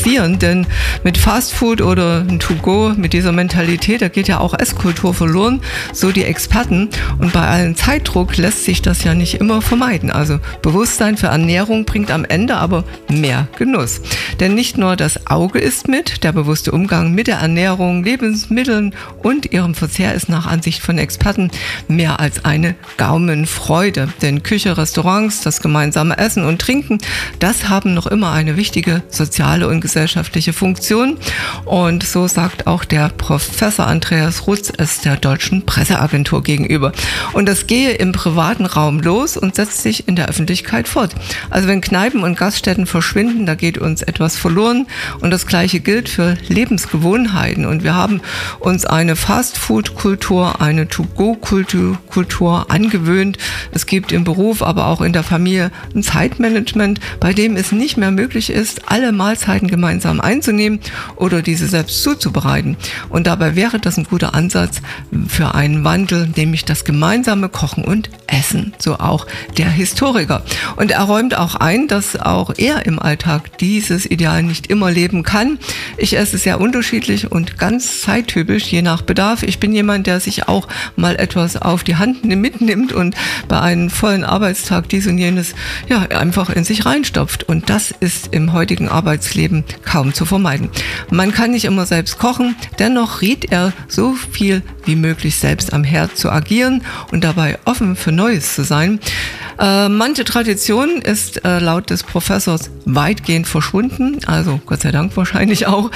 passieren, denn mit Fastfood oder ein To-Go, mit dieser Mentalität, da geht ja auch Esskultur verloren, so die Experten. Und bei allem Zeitdruck lässt sich das ja nicht immer vermeiden. Also Bewusstsein für Ernährung bringt am Ende aber mehr Genuss. Denn nicht nur das Auge isst mit, der bewusste Umgang mit der Ernährung, Lebensmitteln und ihrem Verzehr ist nach Ansicht von Experten mehr als eine Gaumenfreude. Denn Küche, Restaurants, das gemeinsame Essen und Trinken, das haben noch immer eine wichtige soziale und gesellschaftliche Funktion. Und so sagt auch der Professor Andreas Rutz es der Deutschen Presseagentur gegenüber. Und das gehe im privaten Raum los und setzt sich in der Öffentlichkeit fort. Also wenn Kneipen und Gaststätten verschwinden, da geht uns etwas verloren. Und das Gleiche gilt für Lebensgewohnheiten. Und wir haben uns eine Fast-Food-Kultur, eine To-Go-Kultur angewöhnt. Es gibt im Beruf, aber auch in der Familie ein Zeitmanagement, bei dem es nicht mehr möglich ist, alle Mahlzeiten gemeinsam einzunehmen oder diese selbst zuzubereiten. Und dabei wäre das ein guter Ansatz für einen Wandel, nämlich das gemeinsame Kochen und Essen, so auch der Historiker. Und er räumt auch ein, dass auch er im Alltag dieses Ideal nicht immer leben kann. Ich esse sehr unterschiedlich und ganz zeittypisch, je nach Bedarf. Ich bin jemand, der sich auch mal etwas auf die Hand mitnimmt und bei einem vollen Arbeitstag dies und jenes einfach in sich reinstopft. Und das ist im heutigen Arbeitsleben kaum zu vermeiden. Man kann nicht immer selbst kochen, dennoch riet er, so viel wie möglich selbst am Herd zu agieren und dabei offen für Neues zu sein. Manche Tradition ist laut des Professors weitgehend verschwunden, also Gott sei Dank wahrscheinlich auch.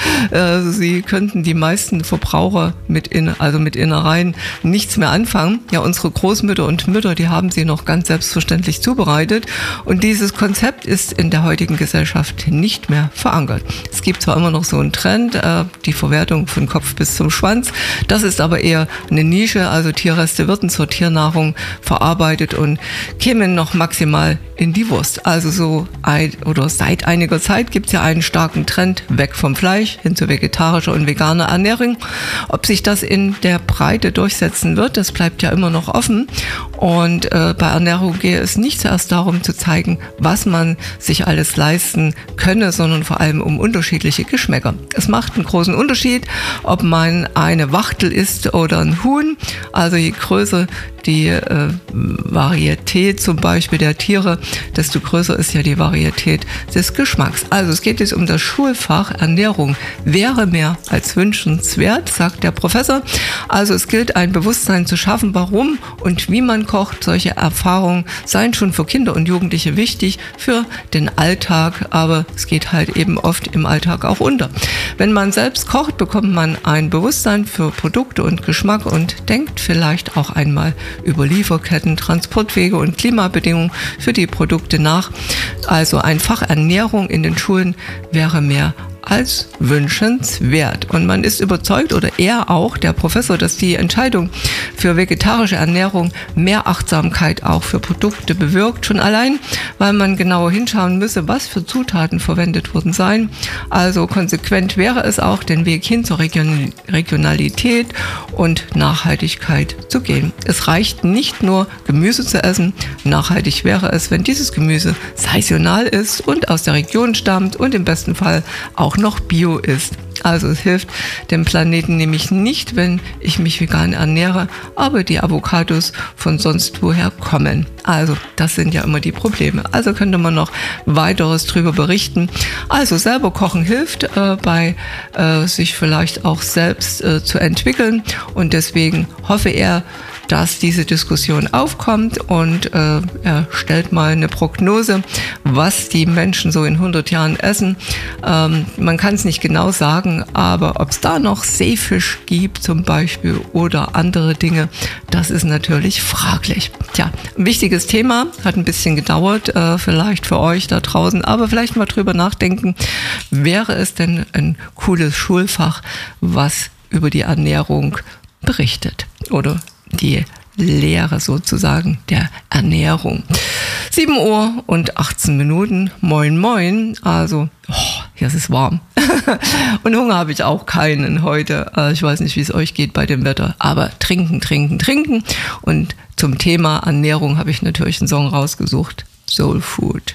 Sie könnten die meisten Verbraucher mit Innereien nichts mehr anfangen. Ja, unsere Großmütter und Mütter, die haben sie noch ganz selbstverständlich zubereitet und dieses Konzept ist in der heutigen Gesellschaft nicht mehr verankert. Es gibt zwar immer noch so einen Trend, die Verwertung von Kopf bis zum Schwanz, das ist aber eher eine Nische, also Tierreste würden zur Tiernahrung verarbeitet und kämen noch maximal in die Wurst. Also seit einiger Zeit gibt es ja einen starken Trend weg vom Fleisch hin zu vegetarischer und veganer Ernährung. Ob sich das in der Breite durchsetzen wird, das bleibt ja immer noch offen. Und bei Ernährung gehe es nicht zuerst darum zu zeigen, was man sich alles leisten könne, sondern vor allem um unterschiedliche Geschmäcker. Es macht einen großen Unterschied, ob man eine Wachtel isst oder ein Huhn. Also je größer die Varietät zum Beispiel der Tiere, desto größer ist ja die Varietät des Geschmacks. Also es geht jetzt um das Schulfach Ernährung wäre mehr als wünschenswert, sagt der Professor. Also es gilt, ein Bewusstsein zu schaffen, warum und wie man kocht. Solche Erfahrungen seien schon für Kinder und Jugendliche wichtig für den Alltag, aber es geht halt eben oft im Alltag auch unter. Wenn man selbst kocht, bekommt man ein Bewusstsein für Produkte und Geschmack und denkt vielleicht auch einmal über Lieferketten, Transportwege und Klimabedingungen für die Produkte nach. Also ein Fach Ernährung in den Schulen wäre mehr als wünschenswert. Und man ist überzeugt, oder er auch, der Professor, dass die Entscheidung für vegetarische Ernährung mehr Achtsamkeit auch für Produkte bewirkt. Schon allein, weil man genauer hinschauen müsse, was für Zutaten verwendet worden seien. Also konsequent wäre es auch, den Weg hin zur Regionalität und Nachhaltigkeit zu gehen. Es reicht nicht nur, Gemüse zu essen. Nachhaltig wäre es, wenn dieses Gemüse saisonal ist und aus der Region stammt und im besten Fall auch noch Bio ist. Also es hilft dem Planeten nämlich nicht, wenn ich mich vegan ernähre, aber die Avocados von sonst woher kommen. Also das sind ja immer die Probleme. Also könnte man noch weiteres drüber berichten. Also selber kochen hilft, bei sich vielleicht auch selbst zu entwickeln und deswegen hoffe er, dass diese Diskussion aufkommt und er stellt mal eine Prognose, was die Menschen so in 100 Jahren essen. Man kann es nicht genau sagen, aber ob es da noch Seefisch gibt zum Beispiel oder andere Dinge, das ist natürlich fraglich. Tja, ein wichtiges Thema, hat ein bisschen gedauert, vielleicht für euch da draußen, aber vielleicht mal drüber nachdenken, wäre es denn ein cooles Schulfach, was über die Ernährung berichtet oder die Lehre sozusagen der Ernährung. 7:18 Moin, moin. Also, hier ist es warm. Und Hunger habe ich auch keinen heute. Ich weiß nicht, wie es euch geht bei dem Wetter. Aber trinken, trinken, trinken. Und zum Thema Ernährung habe ich natürlich einen Song rausgesucht. Soul Food.